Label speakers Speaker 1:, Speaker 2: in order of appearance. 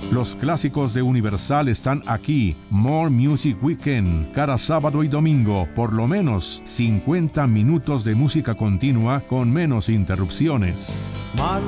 Speaker 1: Los clásicos de Universal están aquí. More Music Weekend. Cada sábado y domingo, por lo menos 50 minutos de música continua con menos interrupciones.
Speaker 2: My